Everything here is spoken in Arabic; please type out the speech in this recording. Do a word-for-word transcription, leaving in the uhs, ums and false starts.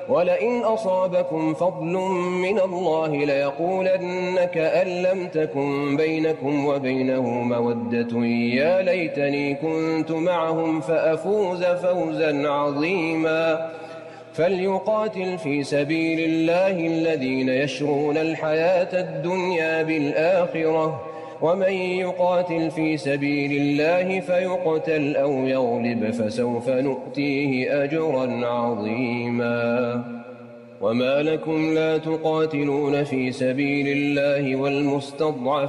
ولئن أصابكم فضل من الله ليقولن كأن لم تكن بينكم وبينه مودة يا ليتني كنت معهم فأفوز فوزا عظيما فليقاتل في سبيل الله الذين يشرون الحياة الدنيا بالآخرة ومن يقاتل في سبيل الله فيقتل أو يغلب فسوف نؤتيه أجرا عظيما وما لكم لا تقاتلون في سبيل الله والمستضعفين